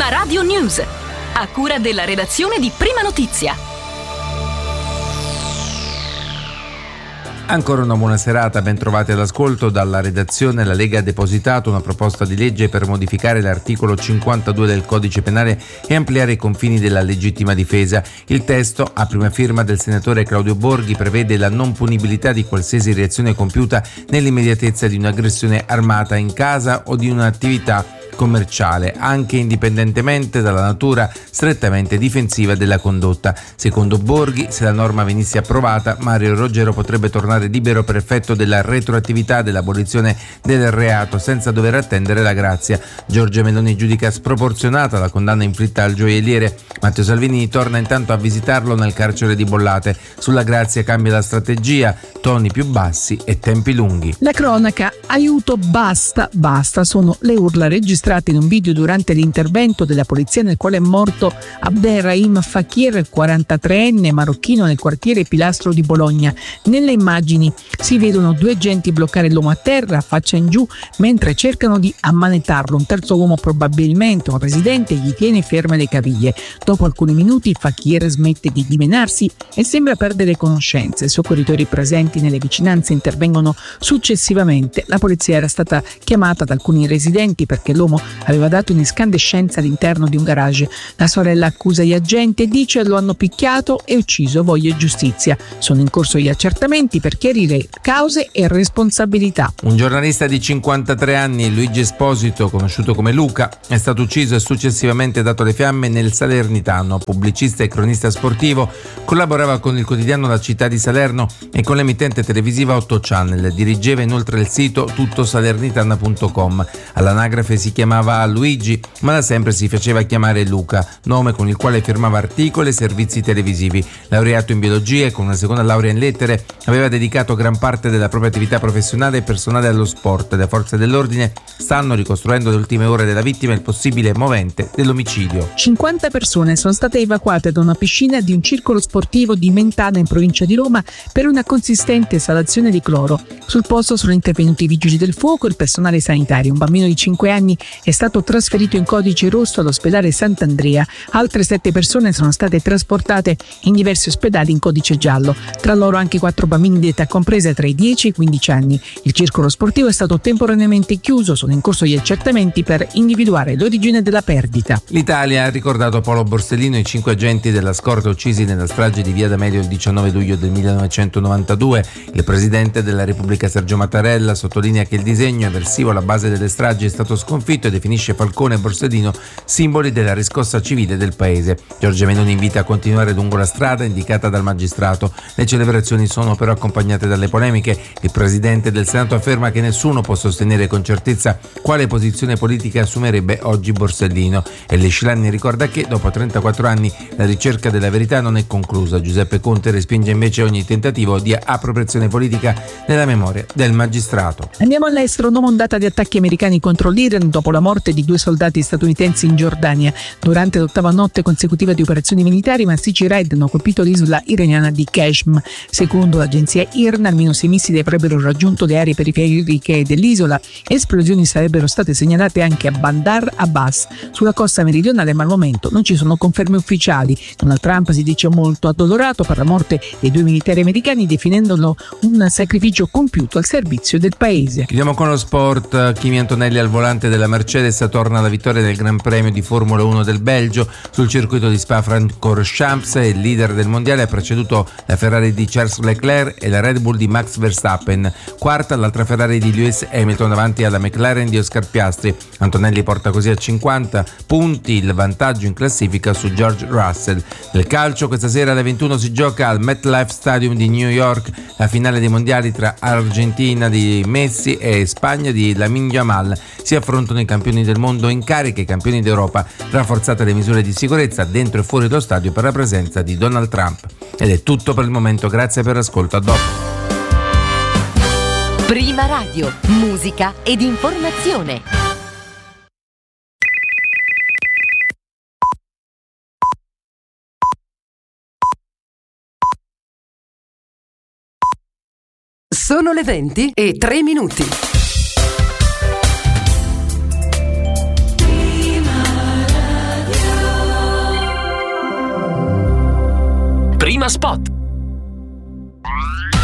Prima Radio News, a cura della redazione di Prima Notizia. Ancora una buona serata, ben trovati all'ascolto. Dalla redazione la Lega ha depositato una proposta di legge per modificare l'articolo 52 del Codice Penale e ampliare i confini della legittima difesa. Il testo, a prima firma del senatore Claudio Borghi, prevede la non punibilità di qualsiasi reazione compiuta nell'immediatezza di un'aggressione armata in casa o di un'attività commerciale, anche indipendentemente dalla natura strettamente difensiva della condotta. Secondo Borghi, se la norma venisse approvata, Mario Roggero potrebbe tornare libero per effetto della retroattività dell'abolizione del reato, senza dover attendere la grazia. Giorgia Meloni giudica sproporzionata la condanna inflitta al gioielliere. Matteo Salvini torna intanto a visitarlo nel carcere di Bollate. Sulla grazia cambia la strategia, toni più bassi e tempi lunghi. La cronaca, aiuto, basta, sono le urla registrate in un video durante l'intervento della polizia nel quale è morto Abderrahim Fakir, 43enne marocchino nel quartiere Pilastro di Bologna. Nelle immagini si vedono due agenti bloccare l'uomo a terra, faccia in giù, mentre cercano di ammanetarlo. Un terzo uomo, probabilmente un residente, gli tiene ferme le caviglie. Dopo alcuni minuti Fakir smette di dimenarsi e sembra perdere conoscenze. I soccorritori presenti nelle vicinanze intervengono successivamente. La polizia era stata chiamata da alcuni residenti perché l'uomo aveva dato un'incandescenza all'interno di un garage. La sorella accusa gli agenti e dice: lo hanno picchiato e ucciso, voglio giustizia. Sono in corso gli accertamenti per chiarire cause e responsabilità. Un giornalista di 53 anni, Luigi Esposito, conosciuto come Luca, è stato ucciso e successivamente dato alle fiamme nel Salernitano. Pubblicista e cronista sportivo, collaborava con il quotidiano La Città di Salerno e con l'emittente televisiva 8 Channel. Dirigeva inoltre il sito tuttosalernitana.com. All'anagrafe si chiamava Luigi, ma da sempre si faceva chiamare Luca, nome con il quale firmava articoli e servizi televisivi. Laureato in biologia e con una seconda laurea in lettere, aveva dedicato gran parte della propria attività professionale e personale allo sport. Le forze dell'ordine stanno ricostruendo le ultime ore della vittima e il possibile movente dell'omicidio. 50 persone sono state evacuate da una piscina di un circolo sportivo di Mentana in provincia di Roma per una consistente esalazione di cloro. Sul posto sono intervenuti i vigili del fuoco e il personale sanitario. Un bambino di 5 anni è stato trasferito in codice rosso all'ospedale Sant'Andrea. Altre 7 persone sono state trasportate in diversi ospedali in codice giallo, tra loro anche 4 bambini di età compresa tra i 10 e i 15 anni. Il circolo sportivo è stato temporaneamente chiuso, sono in corso gli accertamenti per individuare l'origine della perdita. L'Italia ha ricordato Paolo Borsellino e i 5 agenti della scorta uccisi nella strage di Via D'Amelio il 19 luglio del 1992. Il presidente della Repubblica Sergio Mattarella sottolinea che il disegno eversivo alla base delle stragi è stato sconfitto e definisce Falcone e Borsellino simboli della riscossa civile del paese. Giorgia Meloni invita a continuare lungo la strada indicata dal magistrato. Le celebrazioni sono però accompagnate dalle polemiche. Il presidente del Senato afferma che nessuno può sostenere con certezza quale posizione politica assumerebbe oggi Borsellino, e Lescilanni ricorda che dopo 34 anni la ricerca della verità non è conclusa. Giuseppe Conte respinge invece ogni tentativo di appropriazione politica nella memoria del magistrato. Andiamo all'estero. Nuova ondata di attacchi americani contro l'Iran dopo la morte di 2 soldati statunitensi in Giordania. Durante l'8ª notte consecutiva di operazioni militari, massicci raid hanno colpito l'isola iraniana di Qeshm. Secondo l'agenzia IRNA, almeno 6 missili avrebbero raggiunto le aree periferiche dell'isola. Esplosioni sarebbero state segnalate anche a Bandar Abbas, sulla costa meridionale, ma al momento non ci sono conferme ufficiali. Donald Trump si dice molto addolorato per la morte dei 2 militari americani, definendolo un sacrificio compiuto al servizio del paese. Chiudiamo con lo sport. Kimi Antonelli al volante della Mercedes torna alla vittoria del Gran Premio di Formula 1 del Belgio. Sul circuito di Spa-Francorchamps il leader del mondiale ha preceduto la Ferrari di Charles Leclerc e la Red Bull di Max Verstappen. Quarta l'altra Ferrari di Lewis Hamilton davanti alla McLaren di Oscar Piastri. Antonelli porta così a 50 punti il vantaggio in classifica su George Russell. Nel calcio questa sera alle 21 si gioca al MetLife Stadium di New York la finale dei mondiali tra Argentina di Messi e Spagna di Lamine Yamal. Si affrontano i campioni del mondo in carica e i campioni d'Europa, rafforzate le misure di sicurezza dentro e fuori lo stadio per la presenza di Donald Trump. Ed è tutto per il momento, grazie per l'ascolto, a dopo. Prima Radio, musica ed informazione. Sono le 20:03. Prima Spot.